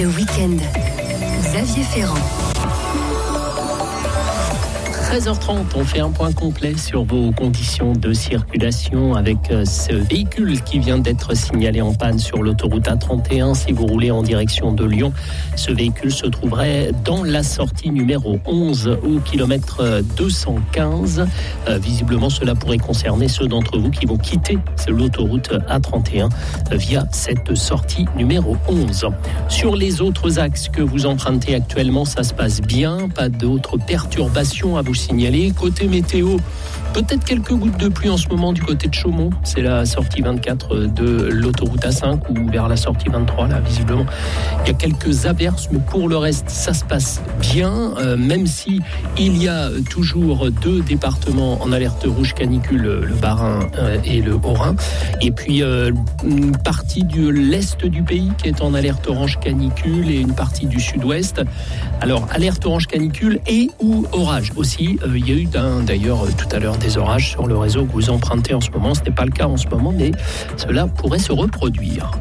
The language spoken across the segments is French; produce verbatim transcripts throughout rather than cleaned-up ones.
Le week-end, Xavier Ferrand. treize heures trente, on fait un point complet sur vos conditions de circulation avec ce véhicule qui vient d'être signalé en panne sur l'autoroute A trente et un. Si vous roulez en direction de Lyon, ce véhicule se trouverait dans la sortie numéro onze au kilomètre deux cent quinze. Euh, visiblement, cela pourrait concerner ceux d'entre vous qui vont quitter l'autoroute A trente et un via cette sortie numéro onze. Sur les autres axes que vous empruntez actuellement, ça se passe bien, pas d'autres perturbations à vous signaler. Côté météo, peut-être quelques gouttes de pluie en ce moment du côté de Chaumont. C'est la sortie vingt-quatre de l'autoroute A cinq ou vers la sortie vingt-trois. Là, visiblement, il y a quelques averses, mais pour le reste, ça se passe bien. Euh, même si il y a toujours deux départements en alerte rouge canicule, le Bas-Rhin euh, et le Haut-Rhin. Et puis euh, une partie de l'est du pays qui est en alerte orange canicule et une partie du sud-ouest. Alors, alerte orange canicule et ou orage aussi. Euh, il y a eu d'un, d'ailleurs tout à l'heure des orages sur le réseau que vous empruntez en ce moment. Ce n'est pas le cas en ce moment, mais cela pourrait se reproduire.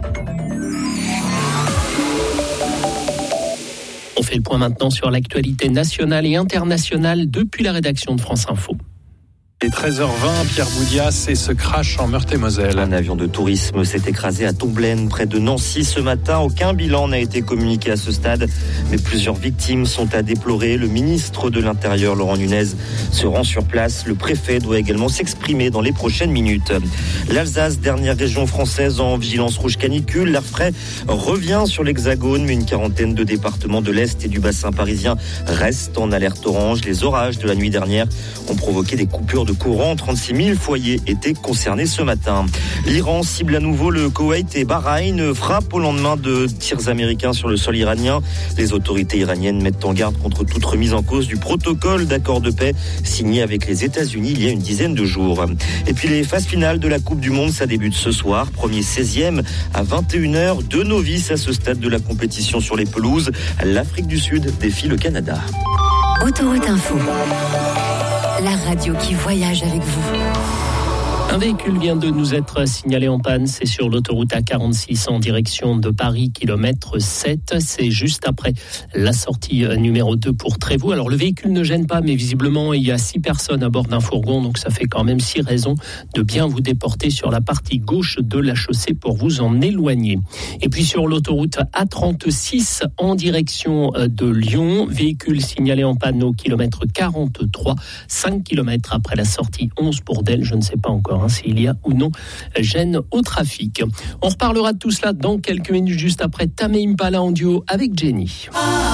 On fait le point maintenant sur l'actualité nationale et internationale depuis la rédaction de France Info. Et treize heures vingt, Pierre Boudias et ce crash en Meurthe-et-Moselle. Un avion de tourisme s'est écrasé à Tomblaine, près de Nancy ce matin. Aucun bilan n'a été communiqué à ce stade, mais plusieurs victimes sont à déplorer. Le ministre de l'Intérieur, Laurent Nunez, se rend sur place. Le préfet doit également s'exprimer dans les prochaines minutes. L'Alsace, dernière région française en vigilance rouge canicule. L'air frais revient sur l'Hexagone, mais une quarantaine de départements de l'Est et du bassin parisien restent en alerte orange. Les orages de la nuit dernière ont provoqué des coupures de de courant. trente-six mille foyers étaient concernés ce matin. L'Iran cible à nouveau le Koweït et Bahreïn, frappe au lendemain de tirs américains sur le sol iranien. Les autorités iraniennes mettent en garde contre toute remise en cause du protocole d'accord de paix signé avec les États-Unis il y a une dizaine de jours. Et puis les phases finales de la Coupe du Monde, ça débute ce soir. Premier seizième à vingt et une heures. Deux novices à ce stade de la compétition sur les pelouses. L'Afrique du Sud défie le Canada. Autoroute Info. La radio qui voyage avec vous. Un véhicule vient de nous être signalé en panne, c'est sur l'autoroute A quarante-six en direction de Paris, kilomètre sept. C'est juste après la sortie numéro deux pour Trévoux. Alors le véhicule ne gêne pas, mais visiblement il y a six personnes à bord d'un fourgon, donc ça fait quand même six raisons de bien vous déporter sur la partie gauche de la chaussée pour vous en éloigner. Et puis sur l'autoroute A trente-six en direction de Lyon, véhicule signalé en panne au kilomètre quarante-trois, cinq kilomètres après la sortie onze pour Del, je ne sais pas encore s'il y a ou non gêne au trafic. On reparlera de tout cela dans quelques minutes juste après Tame Impala en duo avec Jenny.